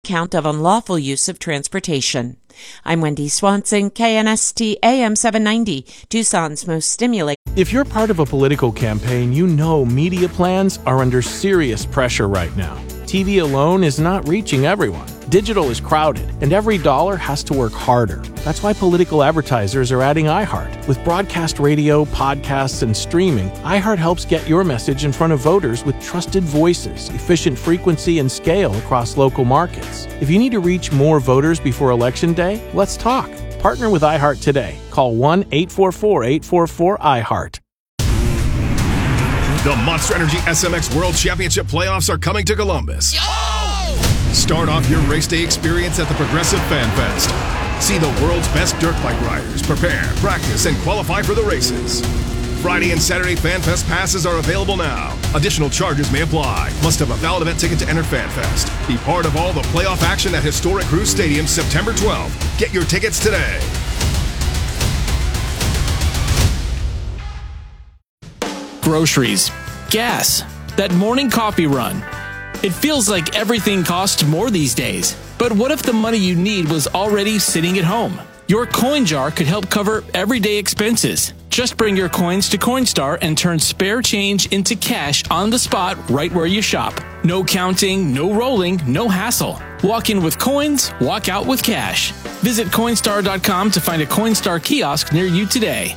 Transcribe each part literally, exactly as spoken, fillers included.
count of unlawful use of transportation. I'm Wendy Swanson, K N S T A M seven ninety, Tucson's most stimulating. If you're part of a political campaign, you know media plans are under serious pressure right now. T V alone is not reaching everyone. Digital is crowded, and every dollar has to work harder. That's why political advertisers are adding iHeart. With broadcast radio, podcasts, and streaming, iHeart helps get your message in front of voters with trusted voices, efficient frequency, and scale across local markets. If you need to reach more voters before Election Day, let's talk. Partner with iHeart today. Call one eight four four, eight four four, iHeart. The Monster Energy S M X World Championship playoffs are coming to Columbus. Yo! Start off your race day experience at the Progressive Fan Fest. See the world's best dirt bike riders prepare, practice, and qualify for the races. Friday and Saturday Fan Fest passes are available now. Additional charges may apply. Must have a valid event ticket to enter Fan Fest. Be part of all the playoff action at historic Cruz Stadium September twelfth. Get your tickets today. Groceries, gas, that morning coffee run. It feels like everything costs more these days. But what if the money you need was already sitting at home? Your coin jar could help cover everyday expenses. Just bring your coins to Coinstar and turn spare change into cash on the spot right where you shop. No counting, no rolling, no hassle. Walk in with coins, walk out with cash. Visit Coinstar dot com to find a Coinstar kiosk near you today.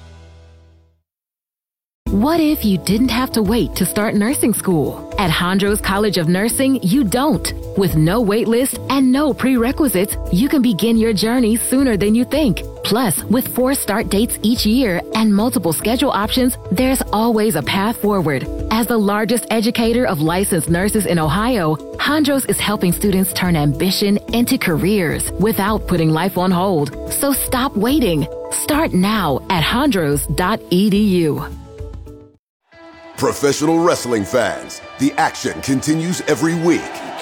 What if you didn't have to wait to start nursing school? At Hondros College of Nursing, you don't. With no wait list and no prerequisites, you can begin your journey sooner than you think. Plus, with four start dates each year and multiple schedule options, there's always a path forward. As the largest educator of licensed nurses in Ohio, Hondros is helping students turn ambition into careers without putting life on hold. So stop waiting. Start now at hondros dot e d u. Professional wrestling fans, the action continues every week.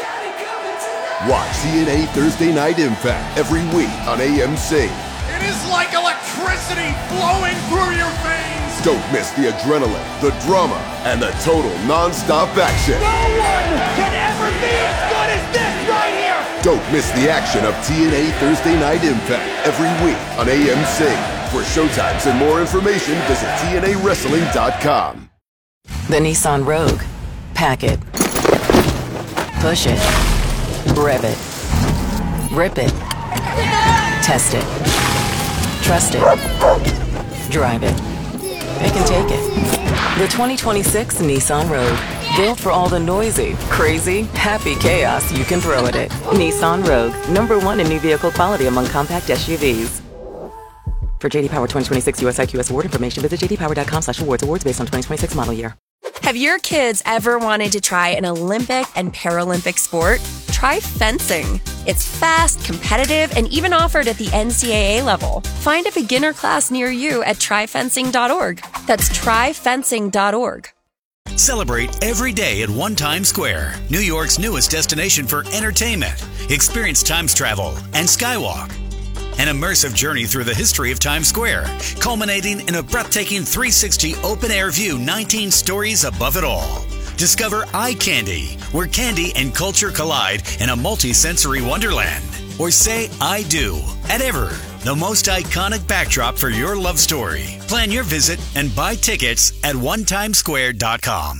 Watch T N A Thursday Night Impact every week on A M C. It is like electricity flowing through your veins. Don't miss the adrenaline, the drama, and the total non-stop action. No one can ever be as good as this right here. Don't miss the action of T N A Thursday Night Impact every week on A M C. For showtimes and more information, visit T N A wrestling dot com. The Nissan Rogue. Pack it. Push it. Rev it. Rip it. Test it. Trust it. Drive it. Pick and take it. The twenty twenty-six Nissan Rogue. Built for all the noisy, crazy, happy chaos you can throw at it. Nissan Rogue. Number one in new vehicle quality among compact S U Vs. For J D Power twenty twenty-six U S I Q S award information, visit j d power dot com slash awards. Awards based on twenty twenty-six model year. Have your kids ever wanted to try an Olympic and Paralympic sport? Try fencing. It's fast, competitive, and even offered at the N C double A level. Find a beginner class near you at try fencing dot org. That's try fencing dot org. Celebrate every day at One Times Square, New York's newest destination for entertainment. Experience Times travel and Skywalk. An immersive journey through the history of Times Square, culminating in a breathtaking three sixty open-air view, nineteen stories above it all. Discover Eye Candy, where candy and culture collide in a multi-sensory wonderland. Or say I do at Ever, the most iconic backdrop for your love story. Plan your visit and buy tickets at one times square dot com.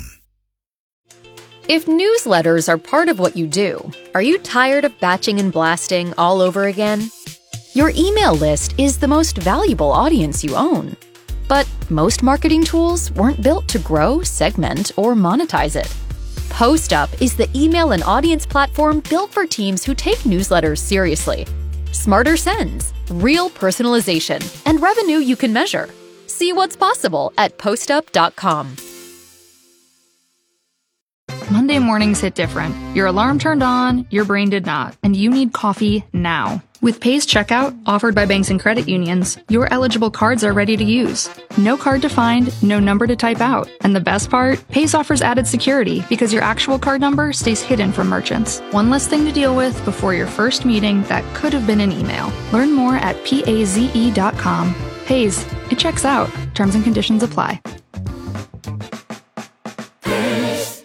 If newsletters are part of what you do, are you tired of batching and blasting all over again? Your email list is the most valuable audience you own. But most marketing tools weren't built to grow, segment, or monetize it. PostUp is the email and audience platform built for teams who take newsletters seriously. Smarter sends, real personalization, and revenue you can measure. See what's possible at post up dot com. Monday mornings hit different. Your alarm turned on, your brain did not, and you need coffee now. With Pays Checkout, offered by banks and credit unions, your eligible cards are ready to use. No card to find, no number to type out. And the best part? Pays offers added security because your actual card number stays hidden from merchants. One less thing to deal with before your first meeting that could have been an email. Learn more at paze dot com. Pays. It checks out. Terms and conditions apply.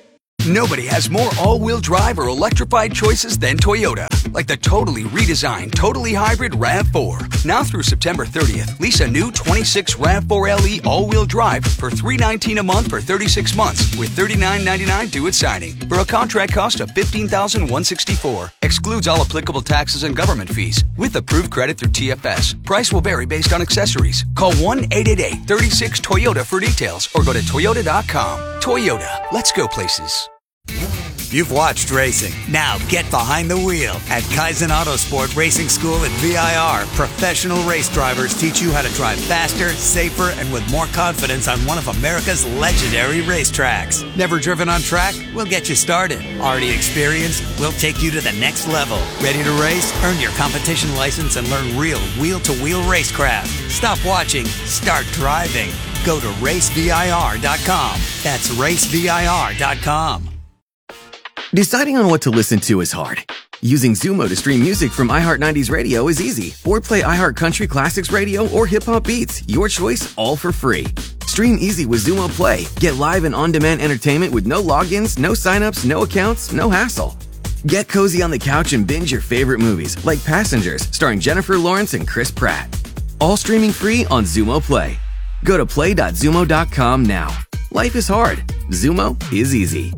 Nobody has more all-wheel drive or electrified choices than Toyota. Like the totally redesigned, totally hybrid RAV four. Now through September thirtieth, lease a new twenty-six RAV four L E all-wheel drive for three hundred nineteen dollars a month for thirty-six months with thirty-nine ninety-nine due at signing for a contract cost of fifteen thousand one hundred sixty-four dollars. Excludes all applicable taxes and government fees with approved credit through T F S. Price will vary based on accessories. Call one eight eight eight, three six, Toyota for details or go to toyota dot com. Toyota, let's go places. You've watched racing. Now get behind the wheel. At Kaizen Autosport Racing School at V I R, professional race drivers teach you how to drive faster, safer, and with more confidence on one of America's legendary racetracks. Never driven on track? We'll get you started. Already experienced? We'll take you to the next level. Ready to race? Earn your competition license and learn real wheel-to-wheel racecraft. Stop watching. Start driving. Go to race V I R dot com. That's race V I R dot com. Deciding on what to listen to is hard. Using Zumo to stream music from iHeart nineties Radio is easy. Or play iHeart Country Classics Radio or Hip Hop Beats. Your choice, all for free. Stream easy with Zumo Play. Get live and on-demand entertainment with no logins, no signups, no accounts, no hassle. Get cozy on the couch and binge your favorite movies, like Passengers, starring Jennifer Lawrence and Chris Pratt. All streaming free on Zumo Play. Go to play dot zumo dot com now. Life is hard. Zumo is easy.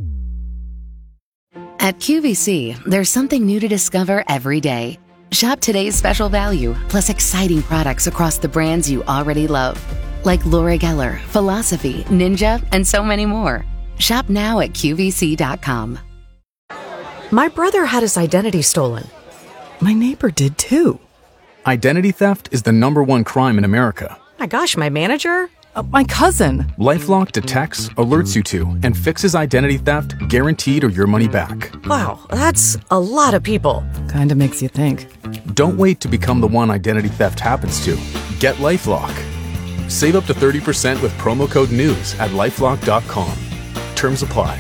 At Q V C, there's something new to discover every day. Shop today's special value, plus exciting products across the brands you already love. Like Laura Geller, Philosophy, Ninja, and so many more. Shop now at Q V C dot com. My brother had his identity stolen. My neighbor did too. Identity theft is the number one crime in America. My gosh, my manager? Uh, my cousin. LifeLock detects, alerts you to, and fixes identity theft guaranteed or your money back. Wow, that's a lot of people. Kinda makes you think. Don't wait to become the one identity theft happens to. Get LifeLock. Save up to thirty percent with promo code NEWS at lifelock dot com. Terms apply.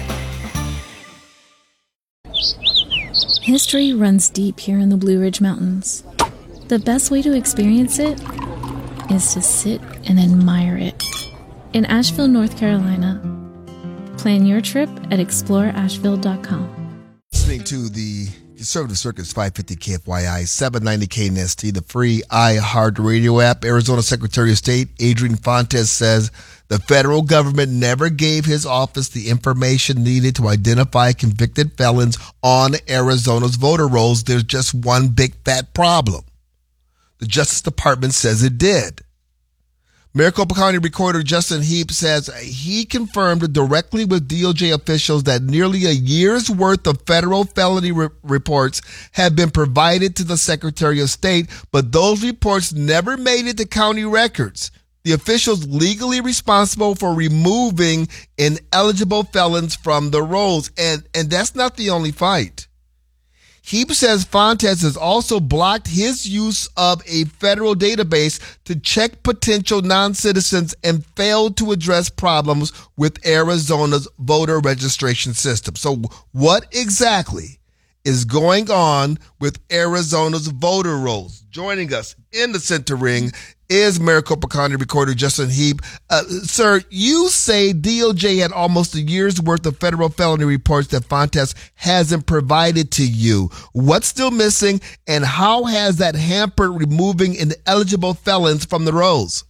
History runs deep here in the Blue Ridge Mountains. The best way to experience it is to sit and admire it. In Asheville, North Carolina. Plan your trip at explore asheville dot com. Listening to the Conservative Circuit's five fifty K F Y I, seven ninety K N S T, the free iHeartRadio app. Arizona Secretary of State Adrian Fontes says the federal government never gave his office the information needed to identify convicted felons on Arizona's voter rolls. There's just one big fat problem. The Justice Department says it did. Maricopa County Recorder Justin Heap says he confirmed directly with D O J officials that nearly a year's worth of federal felony re- reports have been provided to the Secretary of State, but those reports never made it to county records. The officials legally responsible for removing ineligible felons from the rolls. And, and that's not the only fight. Heap says Fontes has also blocked his use of a federal database to check potential non-citizens and failed to address problems with Arizona's voter registration system. So what exactly is going on with Arizona's voter rolls? Joining us in the center ring is Maricopa County Recorder Justin Heap. Uh, sir, you say D O J had almost a year's worth of federal felony reports that Fontes hasn't provided to you. What's still missing, and how has that hampered removing ineligible felons from the rolls?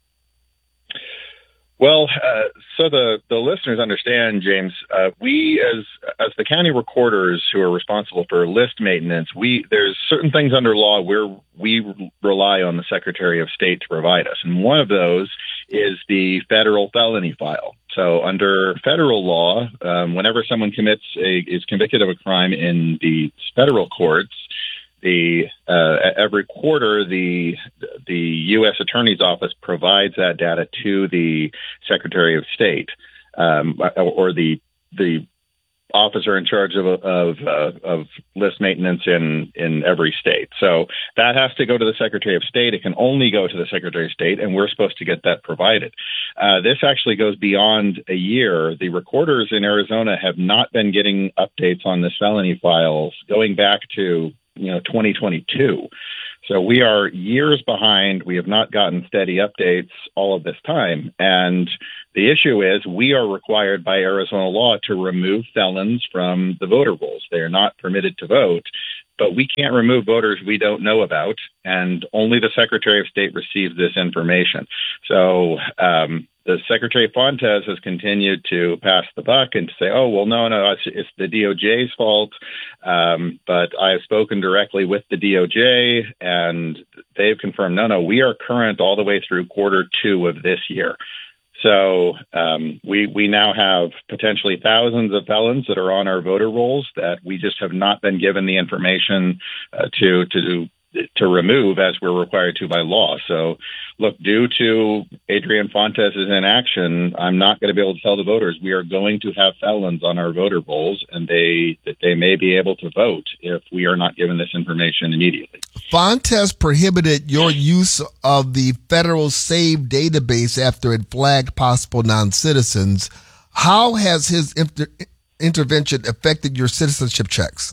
Well, uh, so the, the listeners understand, James, uh, we as as the county recorders who are responsible for list maintenance, we there's certain things under law where we rely on the Secretary of State to provide us. And one of those is the federal felony file. So under federal law, um, whenever someone commits a is convicted of a crime in the federal courts, The uh, every quarter, the the U S Attorney's Office provides that data to the Secretary of State, um, or the the officer in charge of of, uh, of list maintenance in in every state. So that has to go to the Secretary of State. It can only go to the Secretary of State, and we're supposed to get that provided. Uh, this actually goes beyond a year. The recorders in Arizona have not been getting updates on this felony files going back to you know, twenty twenty-two. So we are years behind. We have not gotten steady updates all of this time. And The issue is we are required by Arizona law to remove felons from the voter rolls. They are not permitted to vote, but we can't remove voters we don't know about, and only the Secretary of State receives this information. So um, the Secretary Fontes has continued to pass the buck and to say, oh, well, no, no, it's, it's the D O J's fault. Um, but I've spoken directly with the D O J, and they've confirmed, no, no, we are current all the way through quarter two of this year. So um, we we now have potentially thousands of felons that are on our voter rolls that we just have not been given the information uh, to to to remove as we're required to by law. So, look, due to Adrian Fontes' inaction, I'm not going to be able to tell the voters we are going to have felons on our voter rolls, and they that they may be able to vote if we are not given this information immediately. Fontes prohibited your use of the federal SAVE database after it flagged possible non-citizens. How has his inter- intervention affected your citizenship checks?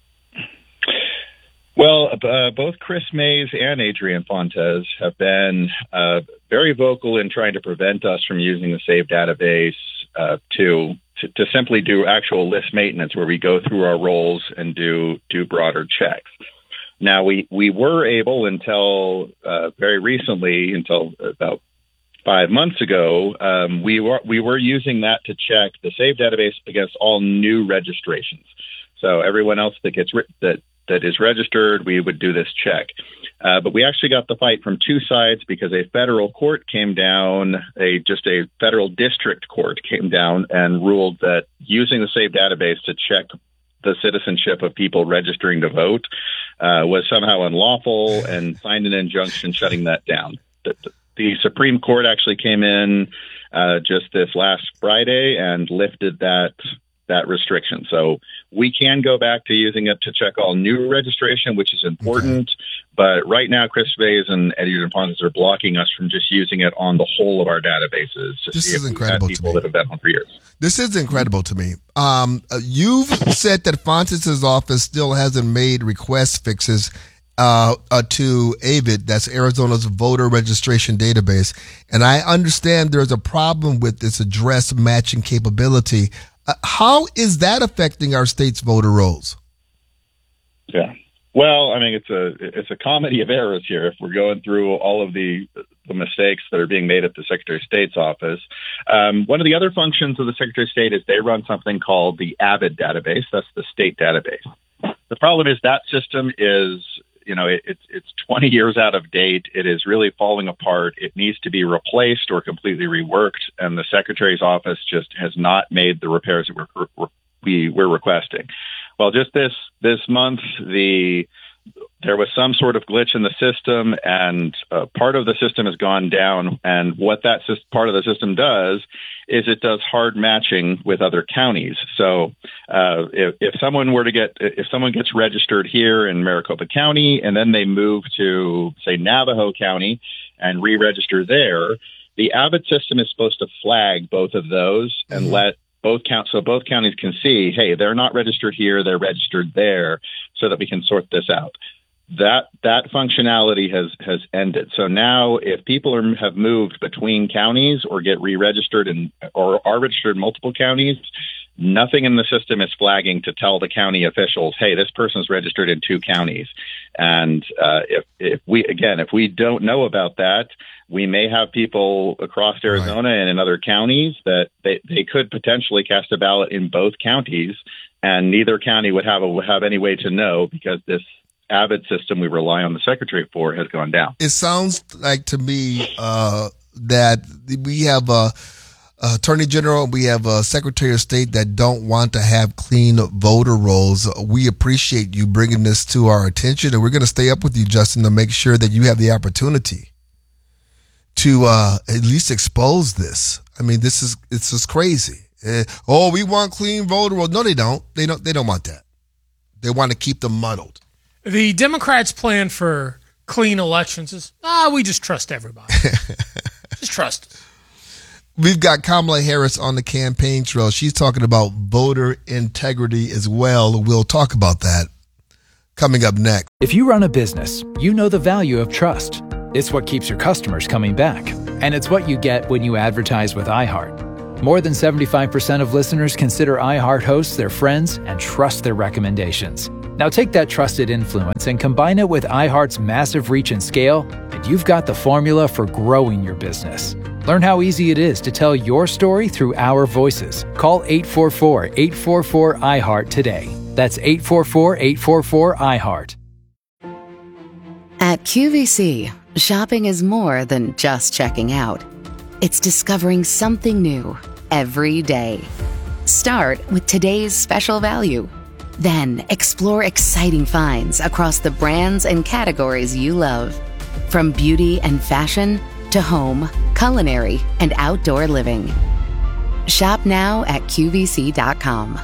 Well, uh, both Chris Mays and Adrian Fontes have been uh, very vocal in trying to prevent us from using the SAVE database uh, to, to to simply do actual list maintenance, where we go through our rolls and do do broader checks. Now, we, we were able until uh, very recently, until about five months ago, um, we were we were using that to check the SAVE database against all new registrations. So everyone else that gets ri- that that is registered, we would do this check. Uh, but we actually got the fight from two sides because a federal court came down, a just a federal district court came down and ruled that using the SAVE database to check the citizenship of people registering to vote uh, was somehow unlawful and signed an injunction shutting that down. The, the Supreme Court actually came in uh, just this last Friday and lifted that that restriction. So we can go back to using it to check all new registration, which is important. Okay. But right now, Chris Mays and Adrian Fontes are blocking us from just using it on the whole of our databases. This is incredible people to me. That have been on for years. This is incredible to me. Um, uh, you've said that Fontes' office still hasn't made request fixes uh, uh, to AVID, that's Arizona's voter registration database. And I understand there's a problem with this address matching capability. Uh, how is that affecting our state's voter rolls? Yeah. Well, I mean, it's a it's a comedy of errors here. If we're going through all of the the mistakes that are being made at the Secretary of State's office, um, one of the other functions of the Secretary of State is they run something called the AVID database. That's the state database. The problem is that system is, you know, it, it's it's twenty years out of date. It is really falling apart. It needs to be replaced or completely reworked, and the Secretary's office just has not made the repairs that we're, we're, we we're requesting. Well, just this this month, the there was some sort of glitch in the system, and uh, part of the system has gone down. And what that sy- part of the system does is it does hard matching with other counties. So uh, if, if someone were to get, if someone gets registered here in Maricopa County and then they move to, say, Navajo County and re-register there, the AVID system is supposed to flag both of those and mm-hmm. let both count, so both counties can see, hey, they're not registered here, they're registered there, so that we can sort this out. That that functionality has has ended. So now, if people are, have moved between counties or get re-registered and or are registered in multiple counties, nothing in the system is flagging to tell the county officials, hey, this person is registered in two counties. And uh, if if we again, if we don't know about that, we may have people across Arizona right. and in other counties that they, they could potentially cast a ballot in both counties, and neither county would have a, have any way to know because this AVID system we rely on the Secretary for has gone down. It sounds like to me uh, that we have a, a Attorney General, we have a Secretary of State that don't want to have clean voter rolls. We appreciate you bringing this to our attention, and we're going to stay up with you, Justin, to make sure that you have the opportunity to uh, at least expose this. I mean, this is it's just crazy. Uh, oh, we want clean voter rolls. No, they don't. They don't. They don't want that. They want to keep them muddled. The Democrats' plan for clean elections is, ah, we just trust everybody. Just trust us. We've got Kamala Harris on the campaign trail. She's talking about voter integrity as well. We'll talk about that coming up next. If you run a business, you know the value of trust. It's what keeps your customers coming back. And it's what you get when you advertise with iHeart. More than seventy-five percent of listeners consider iHeart hosts their friends and trust their recommendations. Now take that trusted influence and combine it with iHeart's massive reach and scale, and you've got the formula for growing your business. Learn how easy it is to tell your story through our voices. Call eight four four, eight four four, iHeart today. That's eight four four, eight four four, iHeart. At Q V C, shopping is more than just checking out. It's discovering something new every day. Start with today's special value. Then explore exciting finds across the brands and categories you love. From beauty and fashion to home, culinary, and outdoor living. Shop now at Q V C dot com.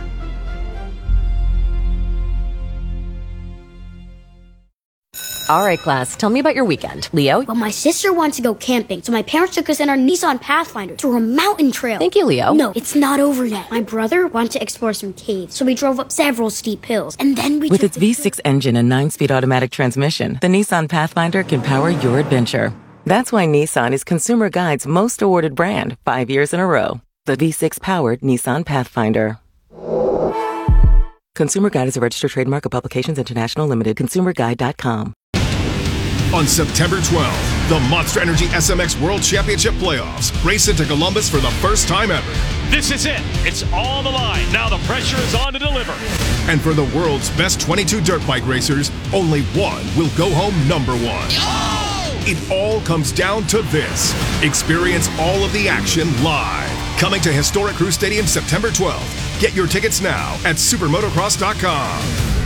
All right, class, tell me about your weekend. Leo? Well, my sister wants to go camping, so my parents took us in our Nissan Pathfinder through a mountain trail. Thank you, Leo. No, it's not over yet. My brother wanted to explore some caves, so we drove up several steep hills, and then we With took its V six engine and nine-speed automatic transmission, the Nissan Pathfinder can power your adventure. That's why Nissan is Consumer Guide's most awarded brand five years in a row. The V six-powered Nissan Pathfinder. Consumer Guide is a registered trademark of Publications International Limited. consumer guide dot com. On September twelfth, the Monster Energy S M X World Championship Playoffs race into Columbus for the first time ever. This is it. It's on the line. Now the pressure is on to deliver. And for the world's best twenty-two dirt bike racers, only one will go home number one. Oh! It all comes down to this. Experience all of the action live. Coming to historic Crew Stadium September twelfth. Get your tickets now at supermotocross dot com.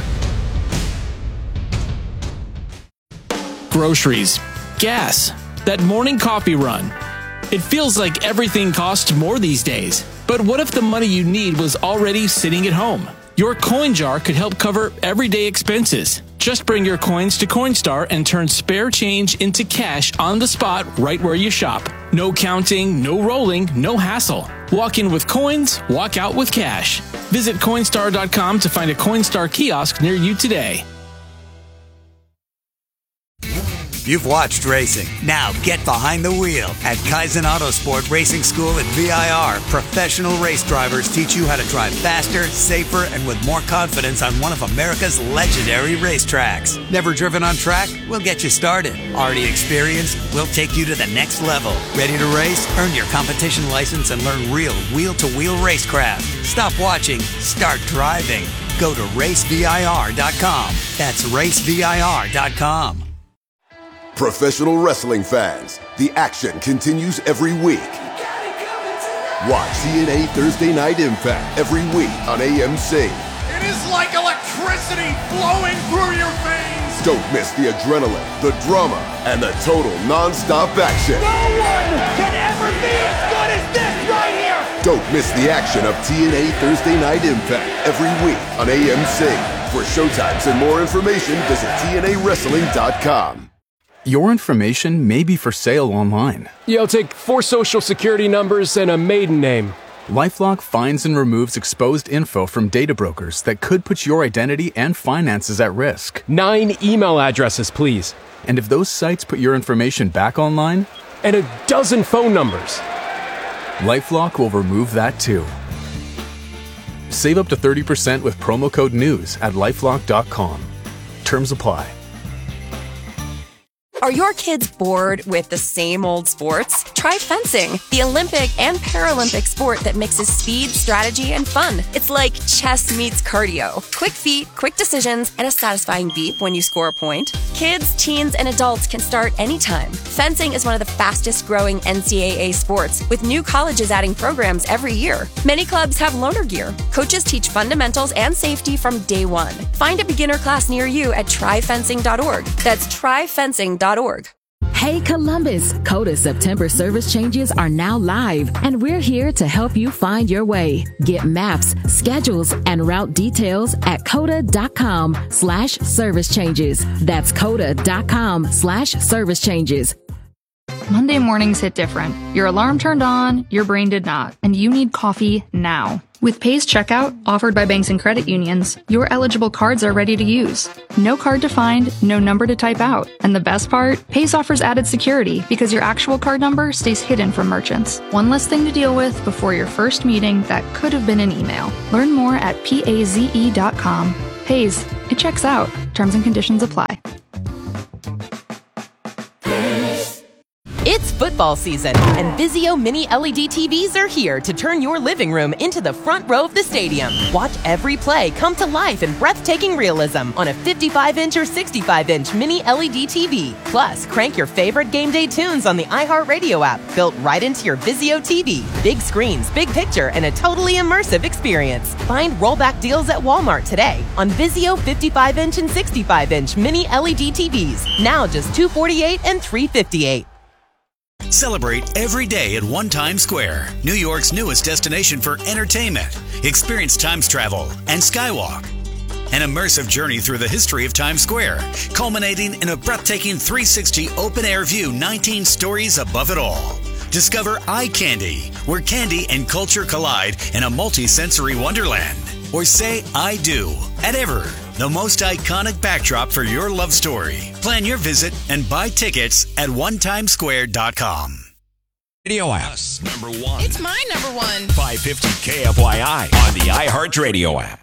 Groceries, gas, that morning coffee run. It feels like everything costs more these days. But what if the money you need was already sitting at home? Your coin jar could help cover everyday expenses. Just bring your coins to Coinstar and turn spare change into cash on the spot right where you shop. No counting, no rolling, no hassle. Walk in with coins, walk out with cash. Visit Coinstar dot com to find a Coinstar kiosk near you today. You've watched racing. Now get behind the wheel. At Kaizen Autosport Racing School at V I R, professional race drivers teach you how to drive faster, safer, and with more confidence on one of America's legendary racetracks. Never driven on track? We'll get you started. Already experienced? We'll take you to the next level. Ready to race? Earn your competition license and learn real wheel-to-wheel racecraft. Stop watching. Start driving. Go to race V I R dot com. That's race V I R dot com. Professional wrestling fans, the action continues every week. Watch T N A Thursday Night Impact every week on A M C. It is like electricity flowing through your veins. Don't miss the adrenaline, the drama, and the total non-stop action. No one can ever be as good as this right here. Don't miss the action of T N A Thursday Night Impact every week on A M C. For showtimes and more information, visit T N A wrestling dot com. Your information may be for sale online. Yo, take four social security numbers and a maiden name. LifeLock finds and removes exposed info from data brokers that could put your identity and finances at risk. Nine email addresses, please. And if those sites put your information back online? And a dozen phone numbers. LifeLock will remove that too. Save up to thirty percent with promo code NEWS at lifelock dot com. Terms apply. Are your kids bored with the same old sports? Try fencing, the Olympic and Paralympic sport that mixes speed, strategy, and fun. It's like chess meets cardio. Quick feet, quick decisions, and a satisfying beep when you score a point. Kids, teens, and adults can start anytime. Fencing is one of the fastest growing N C double A sports, with new colleges adding programs every year. Many clubs have loaner gear. Coaches teach fundamentals and safety from day one. Find a beginner class near you at try fencing dot org. That's try fencing dot org. Hey Columbus, COTA September service changes are now live, and we're here to help you find your way. Get maps, schedules, and route details at COTA dot com slash service changes. That's COTA dot com slash service changes. Monday mornings hit different. Your alarm turned on, your brain did not, and you need coffee now. With Pay's checkout, offered by banks and credit unions, your eligible cards are ready to use. No card to find, no number to type out. And the best part? Pay's offers added security because your actual card number stays hidden from merchants. One less thing to deal with before your first meeting that could have been an email. Learn more at paze dot com. Pay's, it checks out. Terms and conditions apply. It's football season, and Vizio Mini L E D T Vs are here to turn your living room into the front row of the stadium. Watch every play come to life in breathtaking realism on a fifty-five inch or sixty-five inch Mini L E D T V. Plus, crank your favorite game day tunes on the iHeartRadio app, built right into your Vizio T V. Big screens, big picture, and a totally immersive experience. Find rollback deals at Walmart today on Vizio fifty-five inch and sixty-five inch Mini L E D T Vs. Now just two hundred forty-eight dollars and three hundred fifty-eight dollars. Celebrate every day at One Times Square, New York's newest destination for entertainment. Experience Times travel and Skywalk. An immersive journey through the history of Times Square, culminating in a breathtaking three sixty open-air view, nineteen stories above it all. Discover Eye Candy, where candy and culture collide in a multi-sensory wonderland. Or say I do at Ever, the most iconic backdrop for your love story. Plan your visit and buy tickets at one times square dot com. Radio app. Number one. It's my number one. five fifty K F Y I on the iHeartRadio app.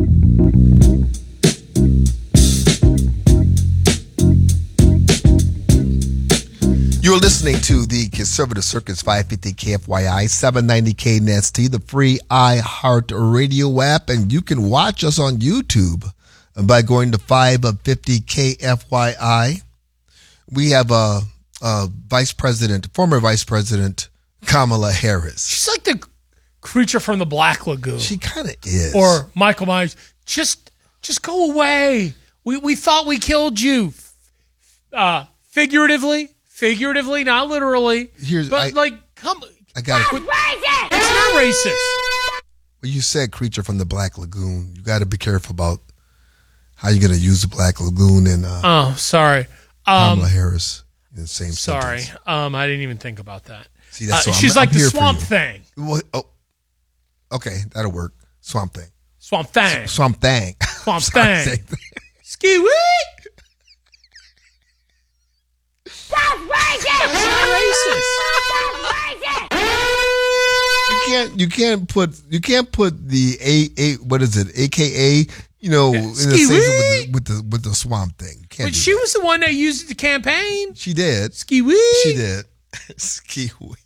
You're listening to the Conservative Circus five fifty K F Y I, seven ninety K N S T, the free iHeartRadio app, and you can watch us on YouTube by going to five fifty K F Y I. We have a, a Vice President, former Vice President Kamala Harris. She's like the creature from the Black Lagoon. She kind of is. Or Michael Myers. Just, just go away. We we thought we killed you. Uh, figuratively. Figuratively, not literally. Here's, but I, like, come. I got it. It's not racist. Well, you said creature from the Black Lagoon. You got to be careful about how you're going to use the Black Lagoon and uh, oh, sorry, um, Kamala Harris in the same sorry. sentence. Um, I didn't even think about that. See, that's uh, what she's I'm, like I'm the here Swamp for Thing. Well, oh, okay, that'll work. Swamp Thing. Swamp Thing. Swamp Thing. Swamp Thing. Ski wee. That's racist! That's racist! You can't. You can't put. You can't put the a a. What is it? A K A. You know, in the same with the, with the with the Swamp Thing. You can't But do she that. was the one that used it to campaign. She did. Ski wee. She did. Ski wee.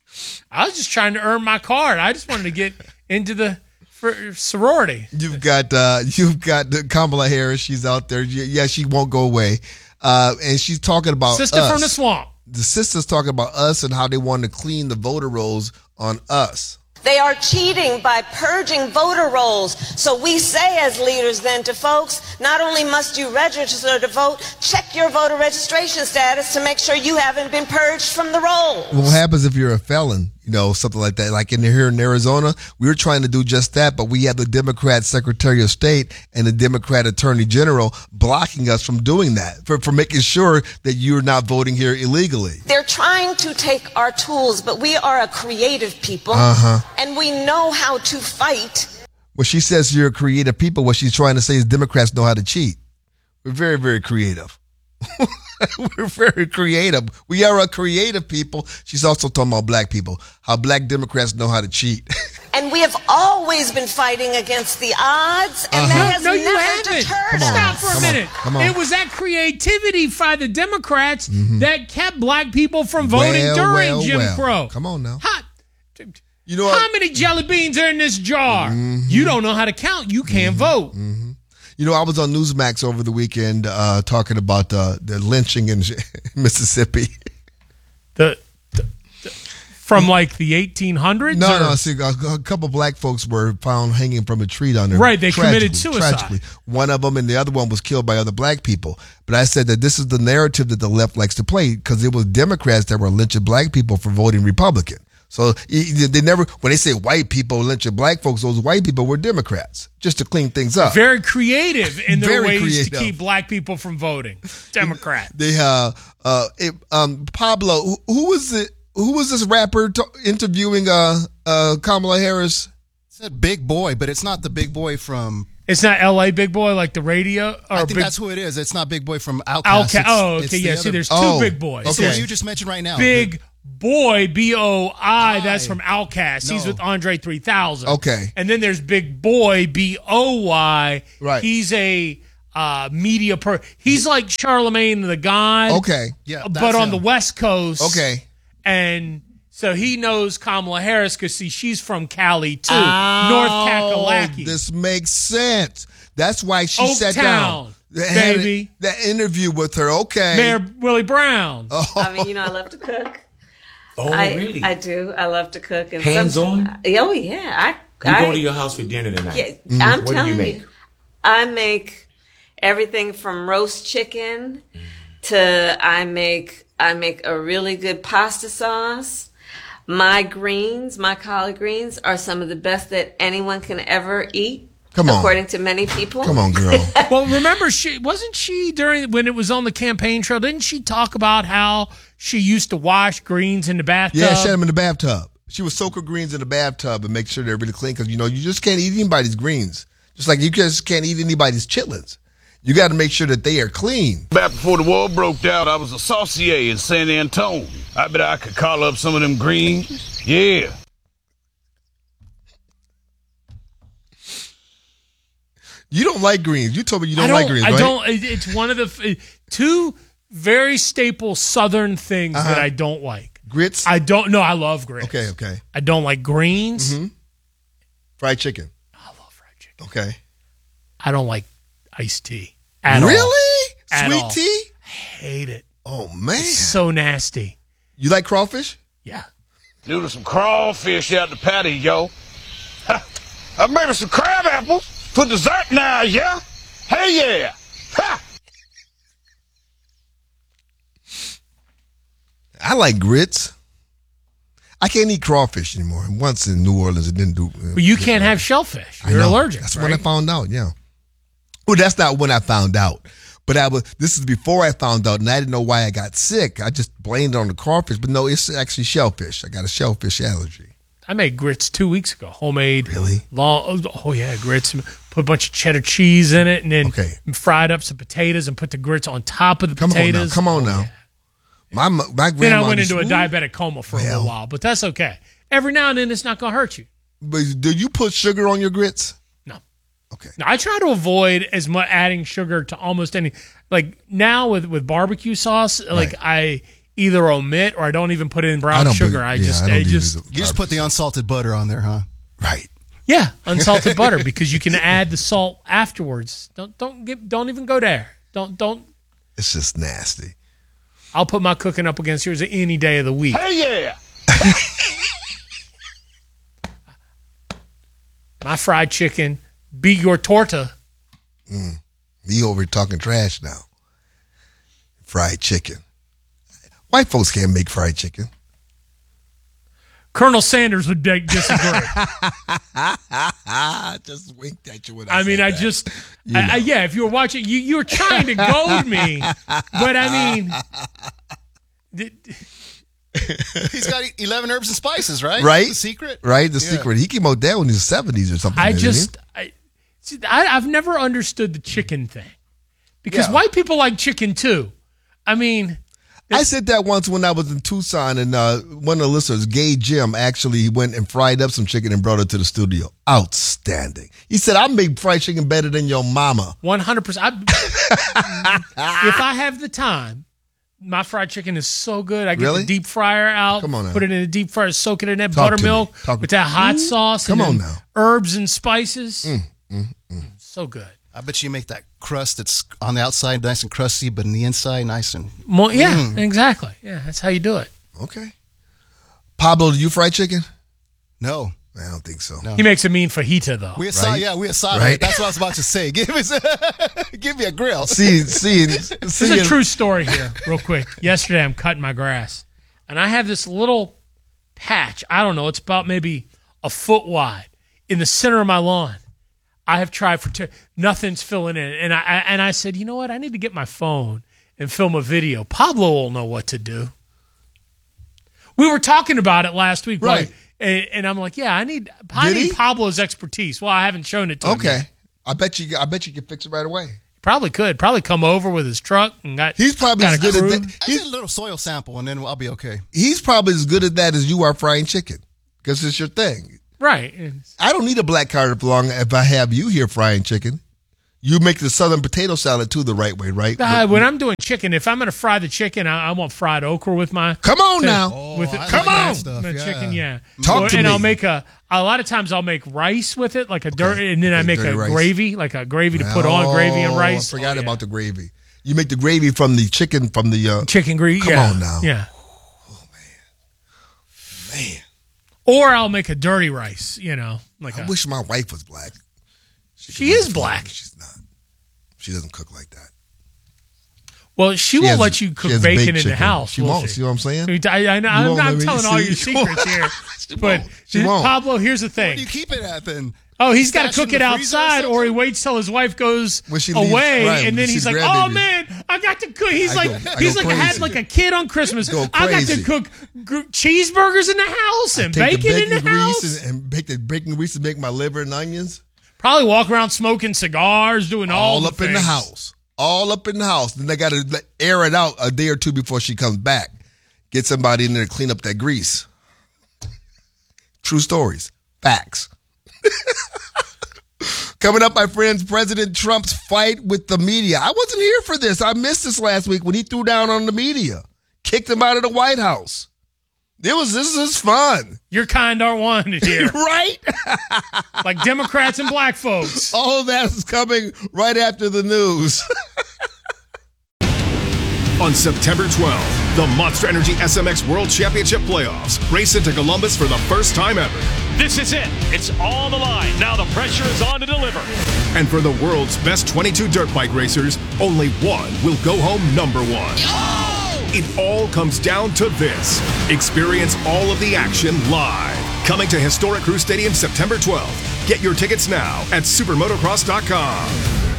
I was just trying to earn my card. I just wanted to get into the for sorority. You've got. Uh, you've got Kamala Harris. She's out there. Yeah, she won't go away. Uh, and she's talking about Sister us. from the swamp. The sister's talking about us and how they want to clean the voter rolls on us. They are cheating by purging voter rolls. So we say as leaders then to folks, not only must you register to vote, check your voter registration status to make sure you haven't been purged from the rolls. What happens if you're a felon? You know, something like that. Like in here in Arizona, we were trying to do just that, but we had the Democrat Secretary of State and the Democrat Attorney General blocking us from doing that, for, for making sure that you're not voting here illegally. They're trying to take our tools, but we are a creative people, Uh-huh. and we know how to fight. When she says you're creative people, what she's trying to say is Democrats know how to cheat. We're very, very creative. We're very creative. We are a creative people. She's also talking about black people, how black Democrats know how to cheat. And we have always been fighting against the odds, and Uh-huh. that has No, you never haven't. deterred Come on. Stop us. for a Come on. minute. Come on. It was that creativity by the Democrats Mhm. that kept black people from voting Well, during well, Jim well. Crow. Come on now. How, You know how what? many jelly beans are in this jar? You don't know how to count. You can't vote. You know, I was on Newsmax over the weekend uh, talking about uh, the lynching in Mississippi. The, the, the from like the eighteen hundreds? No, or? no. See, a, a couple black folks were found hanging from a tree down there. Right, they committed Tragically, suicide. Tragically. One of them and the other one was killed by other black people. But I said that this is the narrative that the left likes to play because it was Democrats that were lynching black people for voting Republican. So they never, when they say white people lynching black folks, those white people were Democrats, just to clean things up. Very creative in their Very ways creative. to keep black people from voting. Democrat. They uh uh it, um Pablo, who, who was it? Who was this rapper t- interviewing uh uh Kamala Harris? said Big Boy, but it's not the Big Boy from. It's not L A Big Boy like the radio. Or I think big, that's who it is. It's not Big Boy from Outkast. Outkast. It's, oh, okay. it's the Yeah. other, See, there's two oh, Big Boys. It's okay. the one you just mentioned right now. Big Boy, B O I. That's from Outkast. No. He's with Andre three thousand. Okay. And then there's Big Boy, B O Y. Right. He's a uh, media per. He's like Charlemagne the God. Okay. Yeah, But that's on him. the West Coast. Okay. And so he knows Kamala Harris because, see, she's from Cali, too. Oh, North Kakalaki. This makes sense. That's why she Oak sat Town, down. Had baby. That interview with her. Okay. Mayor Willie Brown. Oh. I mean, you know, I love to cook. Oh, I, really? I do. I love to cook. And Hands some, on? Oh, yeah. I, We're I, going to your house for dinner tonight. Yeah, Mm-hmm. I'm What do telling you you, make? I make everything from roast chicken to I make I make a really good pasta sauce. My greens, my collard greens, are some of the best that anyone can ever eat. Come on. According to many people. Come on, girl. Well, remember, she wasn't she during when it was on the campaign trail? Didn't she talk about how she used to wash greens in the bathtub? Yeah, she had them in the bathtub. She would soak her greens in the bathtub and make sure they're really clean because, you know, you just can't eat anybody's greens. Just like you just can't eat anybody's chitlins. You got to make sure that they are clean. Back before the war broke out, I was a saucier in San Antone. I bet I could call up some of them greens. Yeah. You don't like greens. You told me you don't, I don't like greens, I right? don't. it- It's one of the two very staple Southern things Uh-huh. that I don't like. Grits? I don't. No, I love grits. Okay, okay. I don't like greens. Mm-hmm. Fried chicken. I love fried chicken. Okay. I don't like iced tea. At all. Really? At Sweet all. tea? Hate it. Oh, man. It's so nasty. You like crawfish? Yeah. Noodle some crawfish out the patty, yo. Ha. Uh, maybe some crab apples for dessert now, yeah? Hey, yeah. Ha. I like grits. I can't eat crawfish anymore. Once in New Orleans, it didn't do. Uh, But you can't have shellfish. I You're know. allergic. That's right? when I found out. Yeah. Well, that's not when I found out. But I was. This is before I found out, and I didn't know why I got sick. I just blamed it on the crawfish, but no, it's actually shellfish. I got a shellfish allergy. I made grits two weeks ago. Homemade. Really? Long. Oh yeah, grits. Put a bunch of cheddar cheese in it, and then Okay. fried up some potatoes and put the grits on top of the Come potatoes. on now. Come on now. My my grandma. Then I went used- into a Ooh. diabetic coma for a Well. little while, but that's okay. Every now and then, it's not going to hurt you. But do you put sugar on your grits? No. Okay. Now, I try to avoid as much adding sugar to almost any. Like now with, with barbecue sauce, like I either omit or I don't even put in I brown don't sugar. put- I yeah, just, I I don't do just, You just put the unsalted butter on there, huh? Right. yeah, unsalted butter because you can add the salt afterwards. Don't don't get don't even go there. Don't don't. It's just nasty. I'll put my cooking up against yours any day of the week. Hey, yeah. My fried chicken beat your torta. Mm. You over here talking trash now. Fried chicken. White folks can't make fried chicken. Colonel Sanders would dig- disagree. Just winked at you when I, I mean, said I that. just, You I, I, know. yeah, if you were watching, you, you were trying to goad me. But I mean, He's got eleven herbs and spices, right? Right? The secret? Right? The Yeah. secret. He came out there when he was seventies or something. I didn't just, I, see, I, I've never understood the chicken thing because Yeah. white people like chicken too. I mean, he? I said that once when I was in Tucson, and uh, one of the listeners, Gay Jim, actually went and fried up some chicken and brought it to the studio. Outstanding. He said, I make fried chicken better than your mama. one hundred percent. I, if I have the time, my fried chicken is so good. I get Really? the deep fryer out, Come on now. put it in a deep fryer, soak it in that Talk to buttermilk me. Talk- with that hot Ooh, sauce come and on then now. herbs and spices. Mm, mm, mm. So good. I bet you make that crust that's on the outside nice and crusty, but in the inside nice and... Mo- yeah, Mm. exactly. Yeah, that's how you do it. Okay. Pablo, do you fry chicken? No. I don't think so. No. He makes a mean fajita though. We aside, Right? yeah, we aside. Right? That's what I was about to say. Give me, give me a grill. See, see, There's see. a true story here, real quick. Yesterday, I'm cutting my grass, and I have this little patch. I don't know. It's about maybe a foot wide in the center of my lawn. I have tried for two. Nothing's filling in, and I, I and I said, you know what? I need to get my phone and film a video. Pablo will know what to do. We were talking about it last week. Right. Like, And, and I'm like, yeah, I need, I need Pablo's expertise. Well, I haven't shown it to him Okay. yet. I bet you. I bet you can fix it right away. Probably could. Probably come over with his truck and got. He's probably got as a good crew. at that. I get a little soil sample, and then I'll be okay. He's probably as good at that as you are frying chicken, because it's your thing. Right. I don't need a black card if long if I have you here frying chicken. You make the southern potato salad too the right way, right? Uh, when I'm doing chicken, if I'm going to fry the chicken, I, I want fried okra with my. Come on to- now. with Oh, it. I Come like that on, stuff, the yeah. chicken, yeah. Talk Or- to and me. I'll make a. A lot of times I'll make rice with it, like a dirt, and then I Okay, make dirty a rice. gravy, like a gravy to put on gravy and Oh, rice. I forgot about the gravy. You make the gravy from the chicken from the uh, chicken gravy. Come yeah. on now. Yeah. Man. Or I'll make a dirty rice. You know, like I a, wish my wife was black. she is black. She's not. She doesn't cook like that. Well, she, She won't has- let you she cook has bacon baked in the chicken. house. She will won't. See what I'm saying? I, I, know- You I'm, won't I'm let me telling all see. your She won't. secrets here. She but won't. She won't. Pablo, here's the thing. Where do you keep it at then? Oh, he's got to Stash cook in it the freezer or outside, or he waits till his wife goes When she leaves, away, right, and then when he's she's like, grandbaby. "Oh man, I got to cook." He's I like, go- I he's go like, I had crazy. like a kid on Christmas. Go I got to crazy. cook gr- cheeseburgers in the house and Take bacon, the in the bacon house. grease and, and bake the bacon grease and make my liver and onions. Probably walk around smoking cigars, doing all, All the up in the things. house. All up in the house. Then they got to air it out a day or two before she comes back. Get somebody in there to clean up that grease. True stories. Facts. Coming up, my friends, President Trump's fight with the media. I wasn't here for this. I missed this last week when he threw down on the media. Kicked him out of the White House. It was, this is fun. Your kind aren't wanted here. Right? Like Democrats and black folks. All of that is coming right after the news. On September twelfth, the Monster Energy S M X World Championship Playoffs race into Columbus for the first time ever. This is it. It's on the line. Now the pressure is on to deliver. And for the world's best twenty-two dirt bike racers, only one will go home number one. It all comes down to this. Experience all of the action live. Coming to historic Crew Stadium September twelfth. Get your tickets now at supermotocross dot com.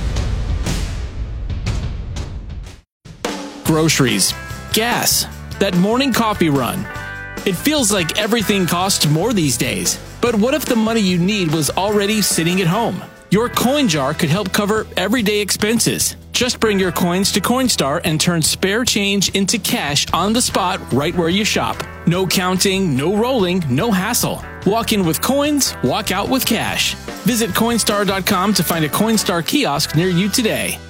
Groceries, gas, that morning coffee run. It feels like everything costs more these days. But what if the money you need was already sitting at home? Your coin jar could help cover everyday expenses. Just bring your coins to Coinstar and turn spare change into cash on the spot right where you shop. No counting, no rolling, no hassle. Walk in with coins, walk out with cash. Visit Coinstar dot com to find a Coinstar kiosk near you today.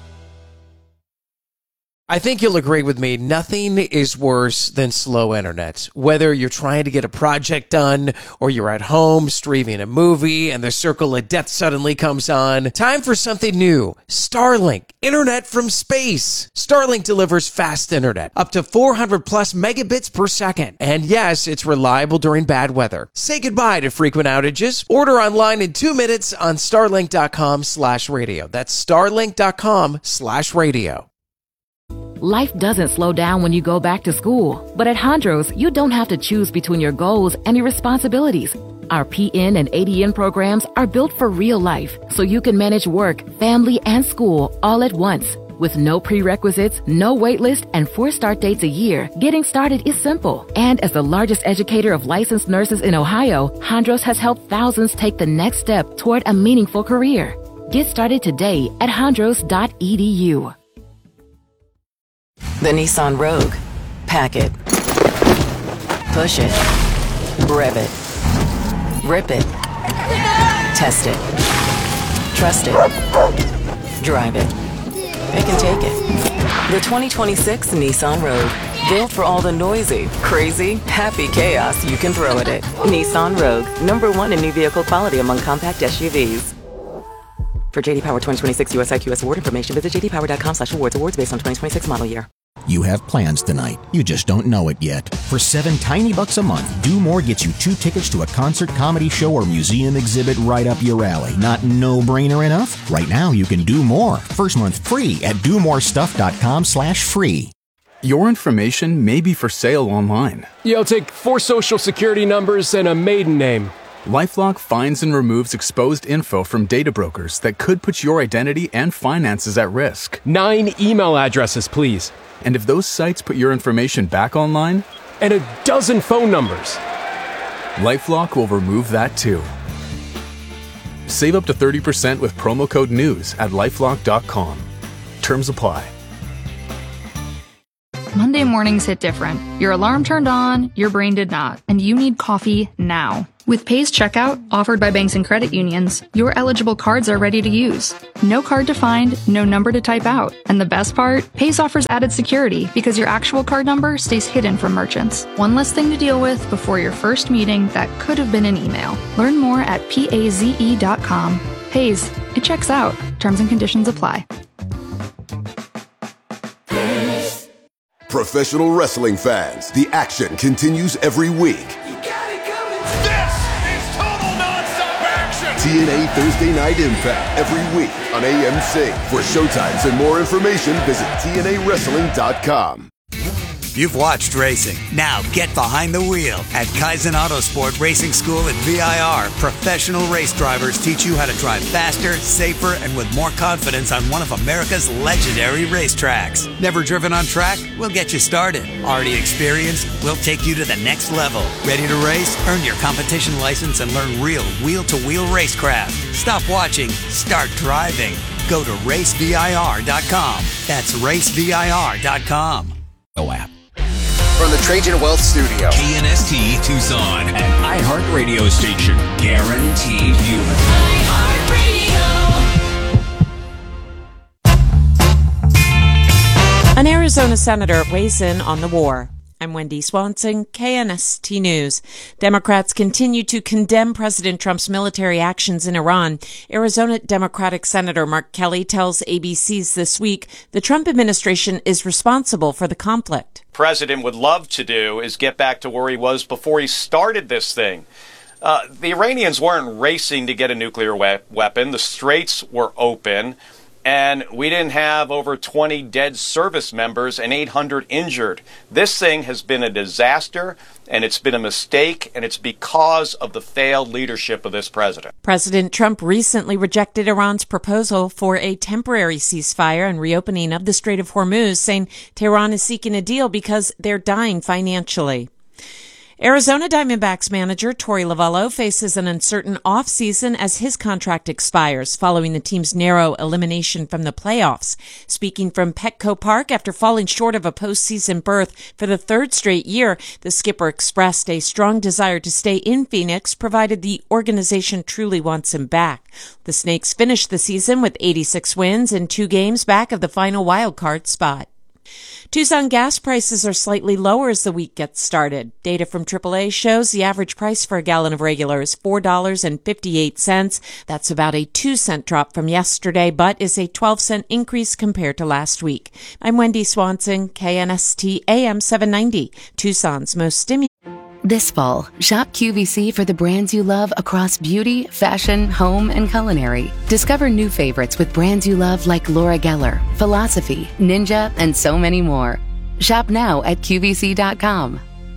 I think you'll agree with me, nothing is worse than slow internet. Whether you're trying to get a project done or you're at home streaming a movie and the circle of death suddenly comes on, time for something new. Starlink, internet from space. Starlink delivers fast internet, up to four hundred plus megabits per second. And yes, it's reliable during bad weather. Say goodbye to frequent outages. Order online in two minutes on starlink dot com slash radio. That's starlink dot com slash radio. Life doesn't slow down when you go back to school. But at Hondros, you don't have to choose between your goals and your responsibilities. Our P N and A D N programs are built for real life, so you can manage work, family, and school all at once. With no prerequisites, no wait list, and four start dates a year, getting started is simple. And as the largest educator of licensed nurses in Ohio, Hondros has helped thousands take the next step toward a meaningful career. Get started today at hondros dot e d u. The Nissan Rogue. Pack it. Push it. Rev it. Rip it. Test it. Trust it. Drive it. It can take it. The twenty twenty-six Nissan Rogue. Built for all the noisy, crazy, happy chaos you can throw at it. Nissan Rogue. Number one in new vehicle quality among compact S U Vs. For J D Power twenty twenty-six U S I Q S award information, visit j d power dot com slash awards. Awards based on twenty twenty-six model year. You have plans tonight. You just don't know it yet. For seven tiny bucks a month, Do More gets you two tickets to a concert, comedy show, or museum exhibit right up your alley. Not no-brainer enough? Right now, you can do more. First month free at do more stuff dot com slash free. Your information may be for sale online. Yeah, I'll take four social security numbers and a maiden name. LifeLock finds and removes exposed info from data brokers that could put your identity and finances at risk. Nine email addresses, please. And if those sites put your information back online? And a dozen phone numbers. LifeLock will remove that too. Save up to thirty percent with promo code NEWS at lifelock dot com. Terms apply. Monday mornings hit different. Your alarm turned on, your brain did not, and you need coffee now. With Pace Checkout, offered by banks and credit unions, your eligible cards are ready to use. No card to find, no number to type out. And the best part? Pace offers added security because your actual card number stays hidden from merchants. One less thing to deal with before your first meeting that could have been an email. Learn more at paze dot com. Paze, it checks out. Terms and conditions apply. Professional wrestling fans, the action continues every week. T N A Thursday Night Impact every week on A M C. For showtimes and more information, visit T N A wrestling dot com. You've watched racing. Now get behind the wheel. At Kaizen Autosport Racing School at V I R, professional race drivers teach you how to drive faster, safer, and with more confidence on one of America's legendary racetracks. Never driven on track? We'll get you started. Already experienced? We'll take you to the next level. Ready to race? Earn your competition license and learn real wheel-to-wheel racecraft. Stop watching. Start driving. Go to race V I R dot com. That's race V I R dot com. Oh, app. From the Trajan Wealth Studio, K N S T Tucson, an iHeart radio station. Guaranteed human. An Arizona senator weighs in on the war. I'm Wendy Swanson, K N S T News. Democrats continue to condemn President Trump's military actions in Iran. Arizona Democratic Senator Mark Kelly tells A B C's This Week the Trump administration is responsible for the conflict. President would love to do is get back to where he was before he started this thing. Uh, the Iranians weren't racing to get a nuclear we- weapon. The straits were open. And we didn't have over twenty dead service members and eight hundred injured. This thing has been a disaster, and it's been a mistake, and it's because of the failed leadership of this president. President Trump recently rejected Iran's proposal for a temporary ceasefire and reopening of the Strait of Hormuz, saying Tehran is seeking a deal because they're dying financially. Arizona Diamondbacks manager Torey Lovullo faces an uncertain offseason as his contract expires following the team's narrow elimination from the playoffs. Speaking from Petco Park after falling short of a postseason berth for the third straight year, the skipper expressed a strong desire to stay in Phoenix, provided the organization truly wants him back. The Snakes finished the season with eighty-six wins and two games back of the final wildcard spot. Tucson gas prices are slightly lower as the week gets started. Data from triple A shows the average price for a gallon of regular is four dollars and fifty-eight cents. That's about a two cent drop from yesterday, but is a twelve cent increase compared to last week. I'm Wendy Swanson, K N S T A M seven ninety, Tucson's most stimulating. This fall, shop Q V C for the brands you love across beauty, fashion, home, and culinary. Discover new favorites with brands you love like Laura Geller, Philosophy, Ninja, and so many more. Shop now at Q V C dot com.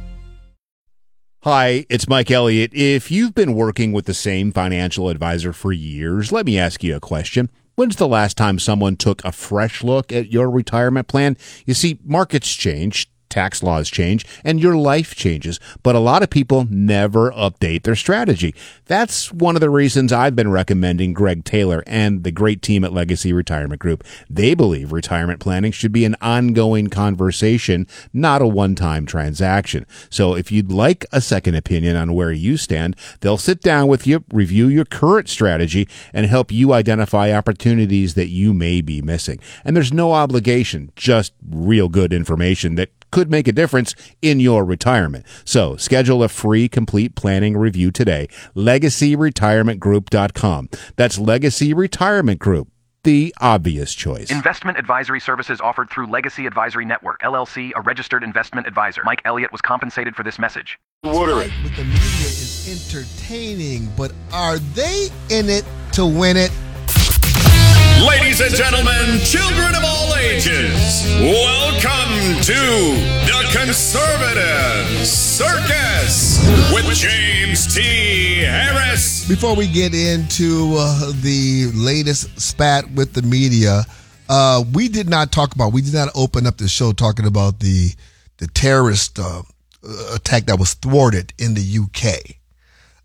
Hi, it's Mike Elliott. If you've been working with the same financial advisor for years, let me ask you a question. When's the last time someone took a fresh look at your retirement plan? You see, markets change, tax laws change, and your life changes, but a lot of people never update their strategy. That's one of the reasons I've been recommending Greg Taylor and the great team at Legacy Retirement Group. They believe retirement planning should be an ongoing conversation, not a one-time transaction. So if you'd like a second opinion on where you stand, they'll sit down with you, review your current strategy, and help you identify opportunities that you may be missing. And there's no obligation, just real good information that could make a difference in your retirement. So schedule a free complete planning review today. legacy retirement group dot com. That's Legacy Retirement Group, the obvious choice. Investment advisory services offered through Legacy Advisory Network, L L C, a registered investment advisor. Mike Elliott was compensated for this message. Like with the media is entertaining, but are they in it to win it? Ladies and gentlemen, children of all ages, welcome to the Conservative Circus with James T. Harris. Before we get into uh, the latest spat with the media, uh, we did not talk about, we did not open up the show talking about the the terrorist uh, attack that was thwarted in the U K.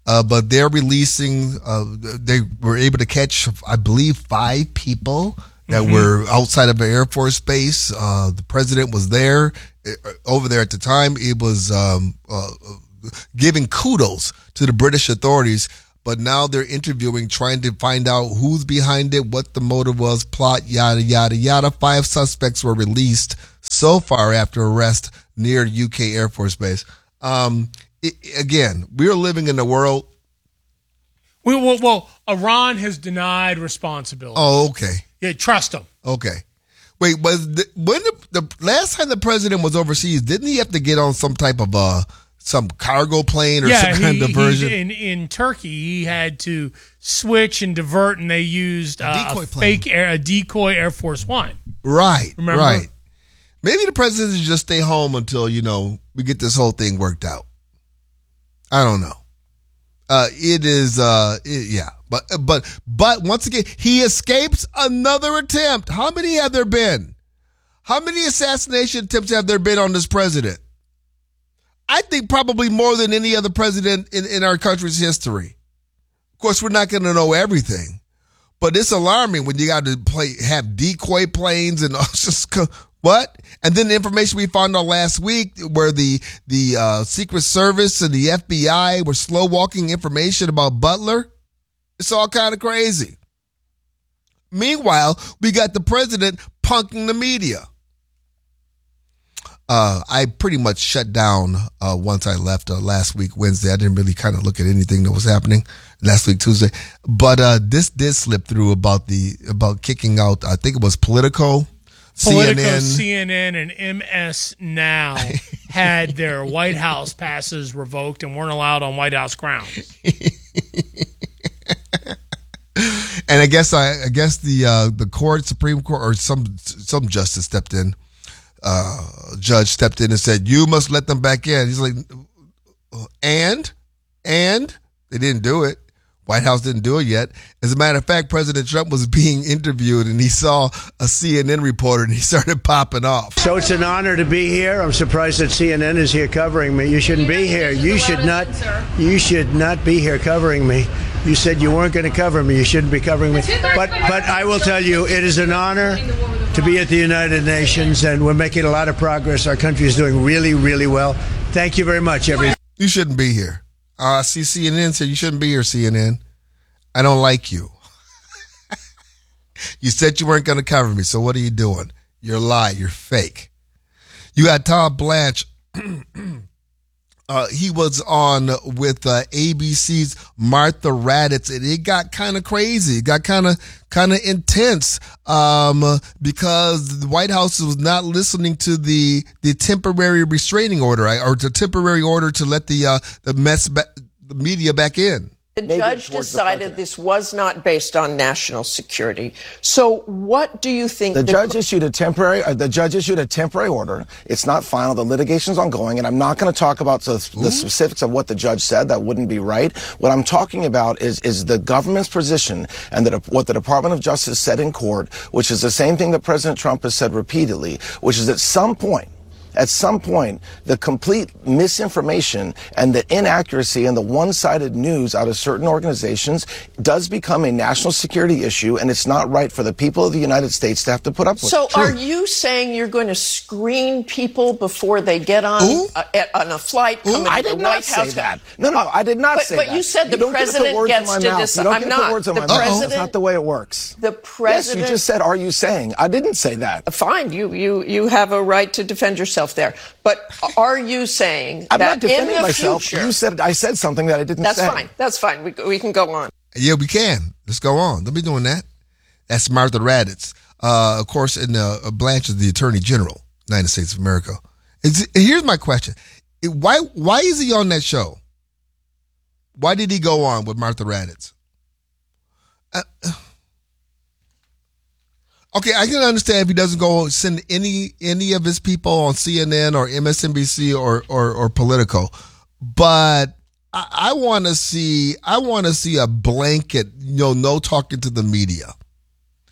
Uh, but they're releasing, uh, they were able to catch, I believe, five people that mm-hmm. were outside of an Air Force base. Uh, the president was there, uh, over there at the time. It was um, uh, giving kudos to the British authorities. But now they're interviewing, trying to find out who's behind it, what the motive was, plot, yada, yada, yada. Five suspects were released so far after arrest near U K Air Force Base. Um, it, again, we're living in a world. Well, well, well, Iran has denied responsibility. Oh, okay. Yeah, trust them. Okay. Wait, was the, when the, the last time the president was overseas, didn't he have to get on some type of uh some cargo plane or yeah, some kind he, of diversion? He, in in Turkey, he had to switch and divert, and they used uh, a, a fake air, a decoy Air Force One. Right, Remember? right. Maybe the president should just stay home until, you know, we get this whole thing worked out. I don't know. Uh, it is, uh, it, yeah, but but but once again, he escapes another attempt. How many have there been? How many assassination attempts have there been on this president? I think probably more than any other president in, in our country's history. Of course, we're not going to know everything, but it's alarming when you got to play have decoy planes and just what? And then the information we found out last week where the the uh, Secret Service and the F B I were slow walking information about Butler. It's all kind of crazy. Meanwhile, we got the president punking the media. Uh, I pretty much shut down uh, once I left uh, last week, Wednesday. I didn't really kind of look at anything that was happening last week, Tuesday. But uh, this did slip through about the about kicking out, I think it was Politico, Politico, C N N. C N N, and M S Now had their White House passes revoked and weren't allowed on White House grounds. And I guess I, I guess the uh, the court, Supreme Court, or some some justice stepped in. Uh, judge stepped in and said, you must let them back in. He's like, and? And? They didn't do it. White House didn't do it yet. As a matter of fact, President Trump was being interviewed and he saw a C N N reporter and he started popping off. So it's an honor to be here. I'm surprised that C N N is here covering me. You shouldn't be here. You should not, you should not be here covering me. You said you weren't going to cover me. You shouldn't be covering me. But, but I will tell you, it is an honor to be at the United Nations, and we're making a lot of progress. Our country is doing really, really well. Thank you very much, everyone. You shouldn't be here. Uh, see, C N N said you shouldn't be here, C N N. I don't like you. You said you weren't going to cover me, so what are you doing? You're a lie. You're fake. You got Tom Blanche. Uh, he was on with uh, A B C's Martha Raddatz, and it got kind of crazy. It got kind of kind of intense um, because the White House was not listening to the the temporary restraining order or the temporary order to let the uh, the mess ba- the media back in. The judge decided this was not based on national security. So what do you think? The, the judge issued a temporary, uh, the judge issued a temporary order. It's not final. The litigation's ongoing, and I'm not going to talk about the, the specifics of what the judge said. That wouldn't be right. What I'm talking about is, is the government's position and the, what the Department of Justice said in court, which is the same thing that President Trump has said repeatedly, which is at some point, At some point, the complete misinformation and the inaccuracy and the one-sided news out of certain organizations does become a national security issue, and it's not right for the people of the United States to have to put up with. So it. are you saying you're going to screen people before they get on uh, at, on a flight coming I to did the not White say House? that. No, no, I did not but, say but that. But you said you the president gets to decide. I'm not. The the president. That's not the way it works. The president. Yes, you just said, "Are you saying?" I didn't say that. Fine, you you you have a right to defend yourself there. But are you saying I'm that not defending in the myself. future? You said I said something that I didn't That's say. That's fine. That's fine. We we can go on. Yeah, we can. Let's go on. Don't be doing that. That's Martha Raddatz. Uh, of course, and uh, Blanche is the Attorney General, United States of America. It's, here's my question: Why why is he on that show? Why did he go on with Martha Raddatz? Uh, okay, I can understand if he doesn't go send any any of his people on C N N or M S N B C or or, or Politico, but I, I want to see I want to see a blanket, you know, no talking to the media,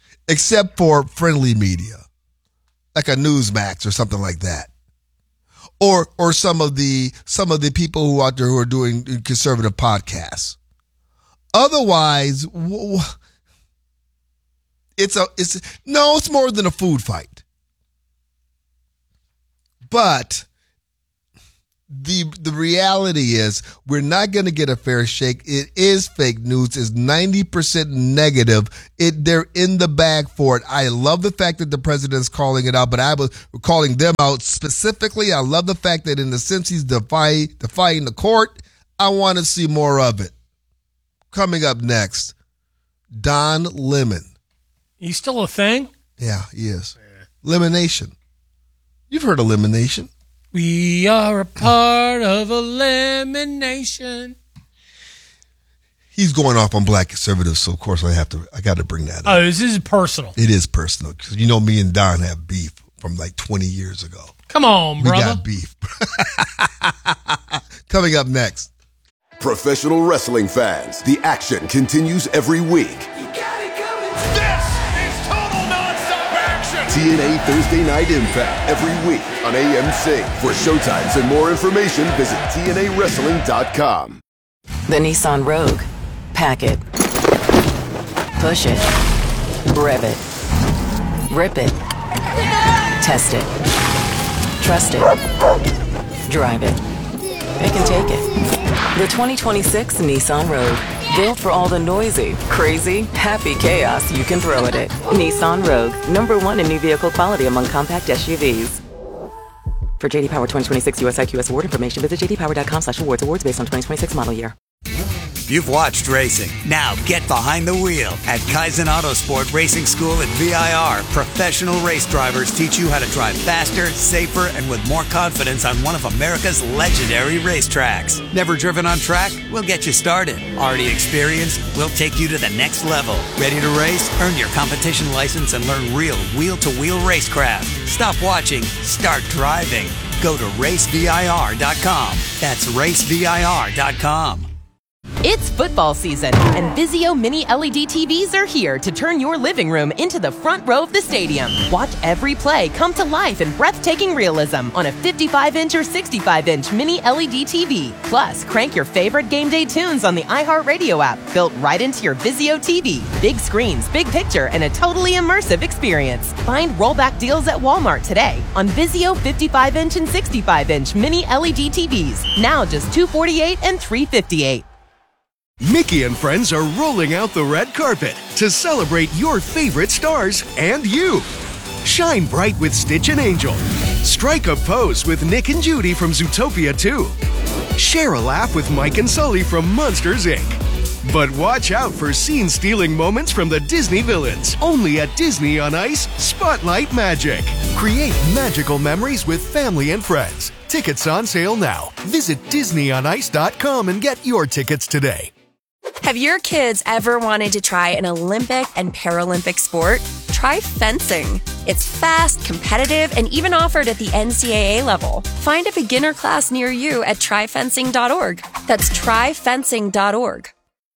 except for friendly media, like a Newsmax or something like that. or or some of the some of the people who out there who are doing conservative podcasts. Otherwise, w- it's a it's no, it's more than a food fight. But the the reality is we're not going to get a fair shake. It is fake news. It's ninety percent negative. It they're in the bag for it. I love the fact that the president's calling it out, but I was calling them out specifically. I love the fact that in the sense he's defying defying the court. I want to see more of it. Coming up next, Don Lemon. He's still a thing? Yeah, he is. Lemonation. You've heard of Lemonation. We are a part of a lemon nation. He's going off on black conservatives, so of course I have to. I got to bring that up. Oh, this is personal. It is personal because you know me and Don have beef from like twenty years ago. Come on, we brother. got beef. Coming up next. Professional wrestling fans, the action continues every week. This is total nonstop action. T N A Thursday Night Impact every week on A M C. For showtimes and more information, visit T N A wrestling dot com. The Nissan Rogue. Pack it. Push it. Rev it. Rip it. Test it. Trust it. Drive it. It can take it. The twenty twenty-six Nissan Rogue. Built for all the noisy, crazy, happy chaos you can throw at it. Nissan Rogue. Number one in new vehicle quality among compact S U Vs. For J D Power twenty twenty-six U S I Q S award information, visit j d power dot com slash awards. Awards based on twenty twenty-six model year. You've watched racing. Now get behind the wheel at Kaizen Autosport Racing School at V I R. Professional race drivers teach you how to drive faster, safer, and with more confidence on one of America's legendary racetracks. Never driven on track? We'll get you started. Already experienced? We'll take you to the next level. Ready to race? Earn your competition license and learn real wheel-to-wheel racecraft. Stop watching. Start driving. Go to race V I R dot com. That's race V I R dot com. It's football season, and Vizio Mini L E D T Vs are here to turn your living room into the front row of the stadium. Watch every play come to life in breathtaking realism on a fifty-five inch or sixty-five inch Mini L E D T V. Plus, crank your favorite game day tunes on the iHeartRadio app, built right into your Vizio T V. Big screens, big picture, and a totally immersive experience. Find rollback deals at Walmart today on Vizio fifty-five inch and sixty-five inch Mini L E D T Vs. Now just two hundred forty-eight dollars and three hundred fifty-eight dollars. Mickey and friends are rolling out the red carpet to celebrate your favorite stars and you. Shine bright with Stitch and Angel. Strike a pose with Nick and Judy from Zootopia two. Share a laugh with Mike and Sully from Monsters, Incorporated. But watch out for scene-stealing moments from the Disney villains. Only at Disney on Ice, Spotlight Magic. Create magical memories with family and friends. Tickets on sale now. Visit disney on ice dot com and get your tickets today. Have your kids ever wanted to try an Olympic and Paralympic sport? Try fencing. It's fast, competitive, and even offered at the N C double A level. Find a beginner class near you at try fencing dot org. That's try fencing dot org.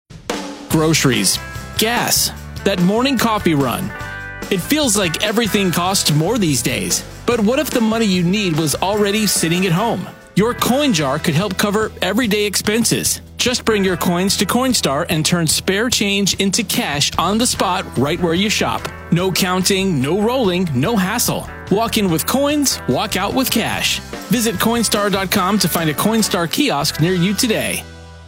Groceries, gas, that morning coffee run. It feels like everything costs more these days. But what if the money you need was already sitting at home? Your coin jar could help cover everyday expenses. Just bring your coins to Coinstar and turn spare change into cash on the spot right where you shop. No counting, no rolling, no hassle. Walk in with coins, walk out with cash. Visit Coinstar dot com to find a Coinstar kiosk near you today.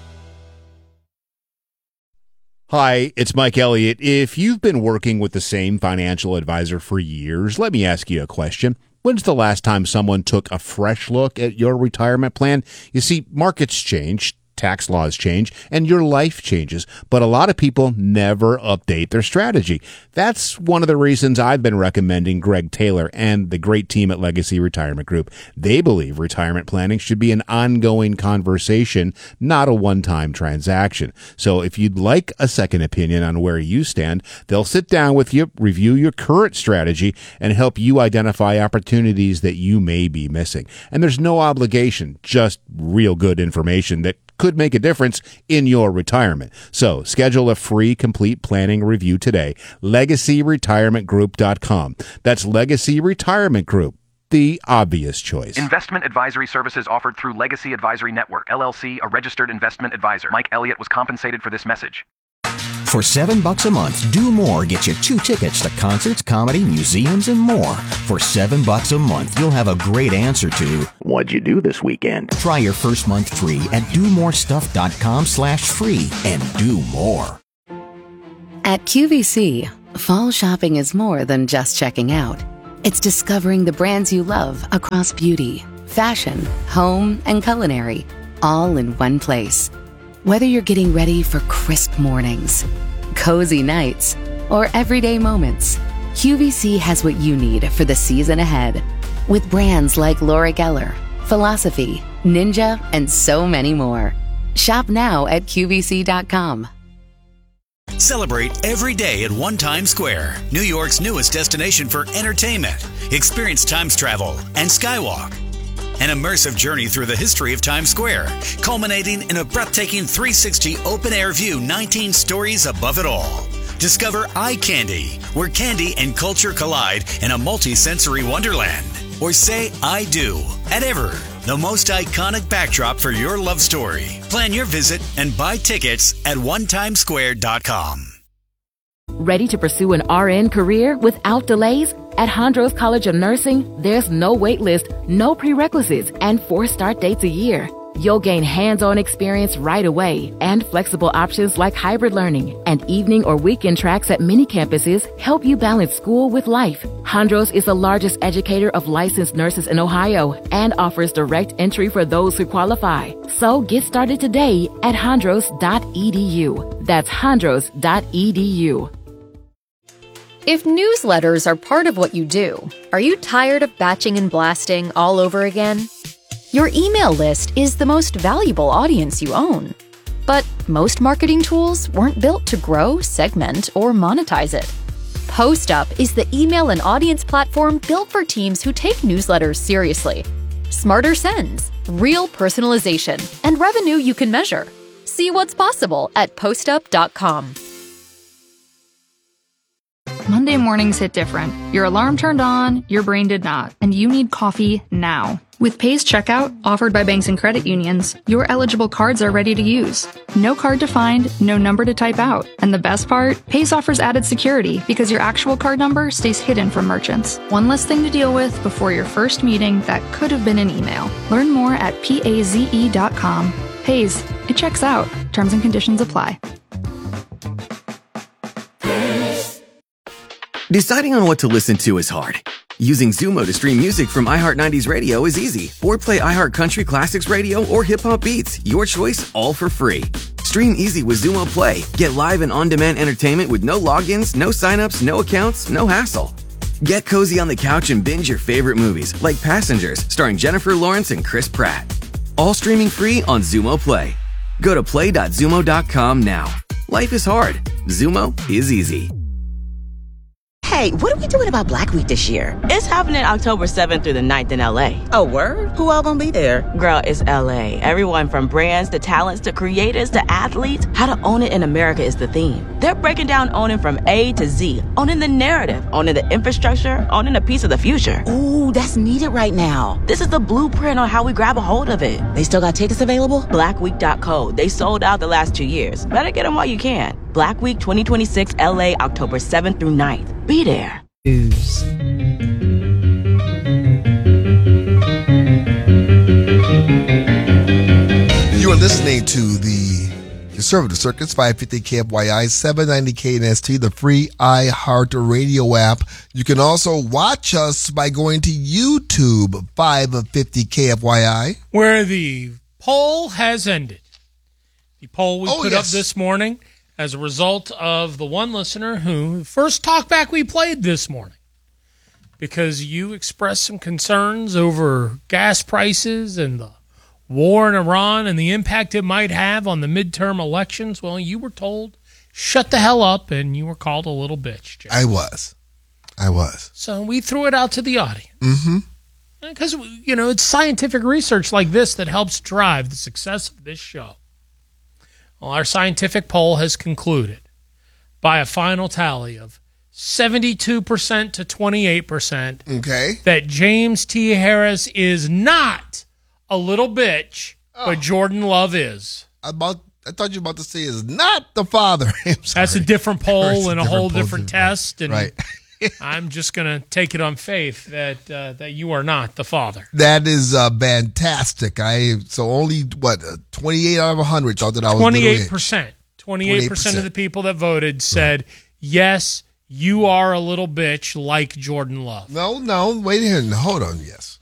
Hi, it's Mike Elliott. If you've been working with the same financial advisor for years, let me ask you a question. When's the last time someone took a fresh look at your retirement plan? You see, markets change, tax laws change, and your life changes, but a lot of people never update their strategy. That's one of the reasons I've been recommending Greg Taylor and the great team at Legacy Retirement Group. They believe retirement planning should be an ongoing conversation, not a one-time transaction. So if you'd like a second opinion on where you stand, they'll sit down with you, review your current strategy, and help you identify opportunities that you may be missing. And there's no obligation, just real good information that could make a difference in your retirement. So schedule a free complete planning review today. legacy retirement group dot com. That's Legacy Retirement Group the obvious choice. Investment advisory services offered through Legacy Advisory Network, L L C, a registered investment advisor. Mike Elliott was compensated for this message. For seven bucks a month, Do More gets you two tickets to concerts, comedy, museums, and more. For seven bucks a month, you'll have a great answer to what'd you do this weekend? Try your first month free at do more stuff dot com slash free and do more. At Q V C, fall shopping is more than just checking out. It's discovering the brands you love across beauty, fashion, home, and culinary, all in one place. Whether you're getting ready for crisp mornings, cozy nights, or everyday moments, Q V C has what you need for the season ahead. With brands like Laura Geller, Philosophy, Ninja, and so many more. Shop now at Q V C dot com. Celebrate every day at One Times Square, New York's newest destination for entertainment. Experience Times travel and Skywalk. An immersive journey through the history of Times Square, culminating in a breathtaking three sixty open-air view, nineteen stories above it all. Discover Eye Candy, where candy and culture collide in a multi-sensory wonderland. Or say I do at Ever, the most iconic backdrop for your love story. Plan your visit and buy tickets at one times square dot com. Ready to pursue an R N career without delays? At Hondros College of Nursing, there's no wait list, no prerequisites, and four start dates a year. You'll gain hands-on experience right away, and flexible options like hybrid learning and evening or weekend tracks at many campuses help you balance school with life. Hondros is the largest educator of licensed nurses in Ohio and offers direct entry for those who qualify. So get started today at hondros dot e d u. That's hondros dot e d u. If newsletters are part of what you do, are you tired of batching and blasting all over again? Your email list is the most valuable audience you own. But most marketing tools weren't built to grow, segment, or monetize it. PostUp is the email and audience platform built for teams who take newsletters seriously. Smarter sends, real personalization, and revenue you can measure. See what's possible at postup dot com. Monday mornings hit different. Your alarm turned on, your brain did not, and you need coffee now. With Pays Checkout, offered by banks and credit unions, your eligible cards are ready to use. No card to find, no number to type out. And the best part? Pays offers added security because your actual card number stays hidden from merchants. One less thing to deal with before your first meeting that could have been an email. Learn more at paze dot com. Pays. It checks out. Terms and conditions apply. Deciding on what to listen to is hard. Using Zumo to stream music from iHeart nineties Radio is easy. Or play iHeart Country Classics Radio or Hip Hop Beats. Your choice, all for free. Stream easy with Zumo Play. Get live and on-demand entertainment with no logins, no signups, no accounts, no hassle. Get cozy on the couch and binge your favorite movies, like Passengers, starring Jennifer Lawrence and Chris Pratt. All streaming free on Zumo Play. Go to play dot zumo dot com now. Life is hard. Zumo is easy. Hey, what are we doing about Black Week this year? It's happening October seventh through the ninth in L A. Oh, word? Who all gonna be there? Girl, it's L A. Everyone from brands to talents to creators to athletes. How to own it in America is the theme. They're breaking down owning from A to Z. Owning the narrative, owning the infrastructure, owning a piece of the future. Ooh, that's needed right now. This is the blueprint on how we grab a hold of it. They still got tickets available? black week dot co. They sold out the last two years. Better get them while you can. Black Week twenty twenty-six L A, October seventh through ninth. Be there. News. You are listening to the Conservative Circus, five fifty K F Y I, seven ninety K N S T, the free iHeart Radio app. You can also watch us by going to YouTube, five fifty K F Y I. Where the poll has ended. The poll we Oh, put yes. up this morning as a result of the one listener who first talkback we played this morning, because you expressed some concerns over gas prices and the war in Iran and the impact it might have on the midterm elections. Well, you were told, shut the hell up, and you were called a little bitch, Jeff. I was. I was. So we threw it out to the audience. Mm-hmm. Because, you know, it's scientific research like this that helps drive the success of this show. Well, our scientific poll has concluded by a final tally of seventy-two percent to twenty-eight percent. Okay. That James T. Harris is not a little bitch, oh. but Jordan Love is. About, I thought you were about to say is not the father. That's a different poll and a, a whole different too. test. And right. I'm just going to take it on faith that uh, that you are not the father. That is uh, fantastic. I So only, what, uh, twenty-eight out of one hundred thought that I was twenty-eight percent. twenty-eight percent of the people that voted said, right. yes, you are a little bitch like Jordan Love. No, no, wait a minute. Hold on, yes.